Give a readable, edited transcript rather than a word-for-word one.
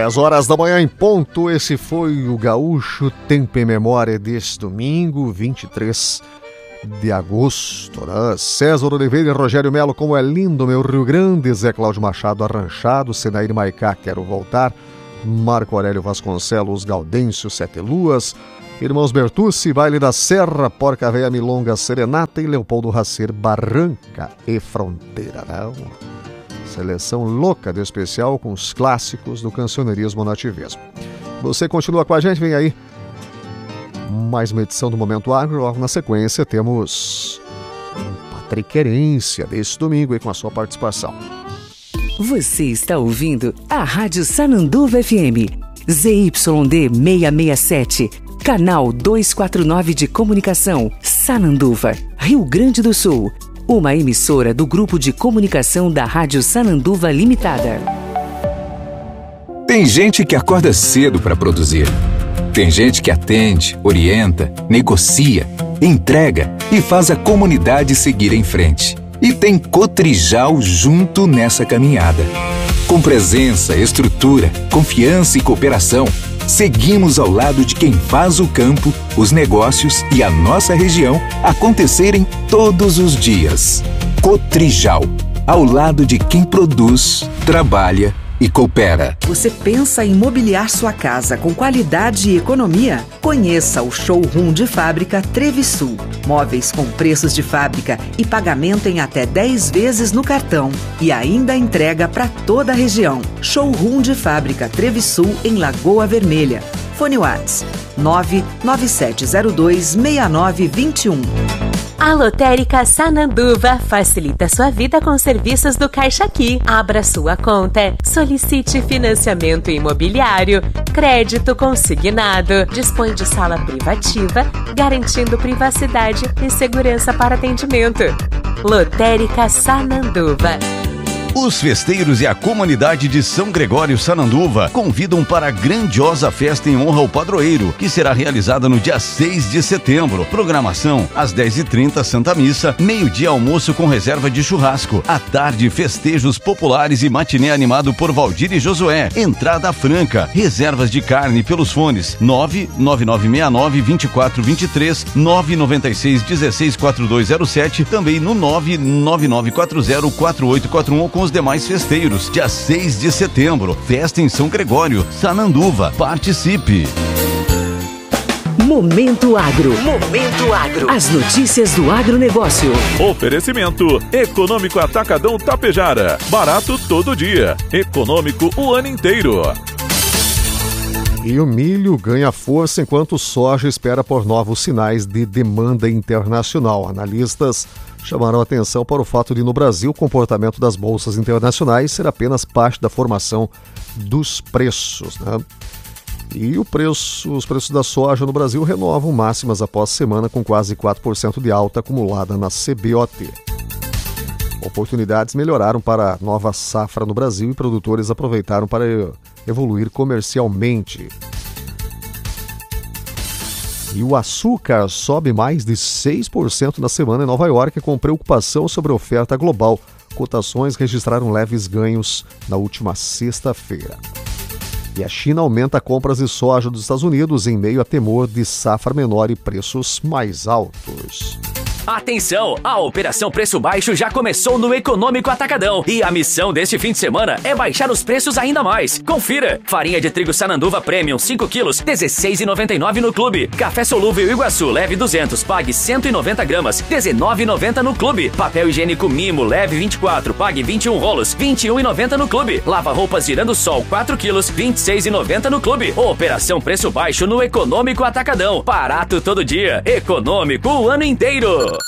10 horas da manhã em ponto, esse foi o Gaúcho Tempo em Memória deste domingo, 23 de agosto, né? César Oliveira e Rogério Melo, como é lindo meu Rio Grande, Zé Cláudio Machado Arranchado, Senair Maicá, Quero Voltar, Marco Aurélio Vasconcelos, Gaudêncio, Sete Luas, Irmãos Bertucci, Baile da Serra, Porca Véia Milonga, Serenata e Leopoldo Racer, Barranca e Fronteira, né? Seleção louca de especial com os clássicos do cancioneirismo nativismo. Você continua com a gente, vem aí mais uma edição do Momento Agro. Logo na sequência temos Patrick Querência desse domingo aí com a sua participação. Você está ouvindo a Rádio Sananduva FM, ZYD 667, canal 249 de comunicação, Sananduva, Rio Grande do Sul. Uma emissora do Grupo de Comunicação da Rádio Sananduva Limitada. Tem gente que acorda cedo para produzir. Tem gente que atende, orienta, negocia, entrega e faz a comunidade seguir em frente. E tem Cotrijal junto nessa caminhada. Com presença, estrutura, confiança e cooperação, seguimos ao lado de quem faz o campo, os negócios e a nossa região acontecerem todos os dias. Cotrijal, ao lado de quem produz, trabalha e coopera. Você pensa em mobiliar sua casa com qualidade e economia? Conheça o Showroom de Fábrica Trevisul. Móveis com preços de fábrica e pagamento em até 10 vezes no cartão. E ainda entrega para toda a região. Showroom de Fábrica Trevisul em Lagoa Vermelha. Fone Whats 997026921. A Lotérica Sananduva facilita sua vida com serviços do Caixa Aqui. Abra sua conta, solicite financiamento imobiliário, crédito consignado, dispõe de sala privativa, garantindo privacidade e segurança para atendimento. Lotérica Sananduva. Os festeiros e a comunidade de São Gregório Sananduva convidam para a grandiosa festa em honra ao padroeiro, que será realizada no dia 6 de setembro. Programação, às 10h30, Santa Missa, meio-dia almoço com reserva de churrasco. À tarde, festejos populares e matinê animado por Valdir e Josué. Entrada franca, reservas de carne pelos fones 99969-2423, 996-164207, também no 99940-4841 com os demais festeiros. Dia 6 de setembro, festa em São Gregório, Sananduva. Participe! Momento Agro. Momento Agro. As notícias do agronegócio. Oferecimento Econômico Atacadão Tapejara. Barato todo dia. Econômico o ano inteiro. E o milho ganha força enquanto o soja espera por novos sinais de demanda internacional. Analistas chamaram atenção para o fato de, no Brasil, o comportamento das bolsas internacionais ser apenas parte da formação dos preços, né? E os preços da soja no Brasil renovam máximas após semana com quase 4% de alta acumulada na CBOT. Oportunidades melhoraram para a nova safra no Brasil e produtores aproveitaram para evoluir comercialmente. E o açúcar sobe mais de 6% na semana em Nova York, com preocupação sobre a oferta global. Cotações registraram leves ganhos na última sexta-feira. E a China aumenta compras de soja dos Estados Unidos em meio a temor de safra menor e preços mais altos. Atenção! A Operação Preço Baixo já começou no Econômico Atacadão e a missão deste fim de semana é baixar os preços ainda mais. Confira! Farinha de trigo Sananduva Premium 5 quilos, R$ 16,99 no Clube. Café Solúvel Iguaçu leve 200, pague 190 gramas, R$ 19,90 no Clube. Papel higiênico Mimo leve 24, pague 21 rolos, R$ 21,90 no Clube. Lava roupas Girando Sol 4 quilos, R$ 26,90 no Clube. Operação Preço Baixo no Econômico Atacadão. Barato todo dia, econômico o ano inteiro.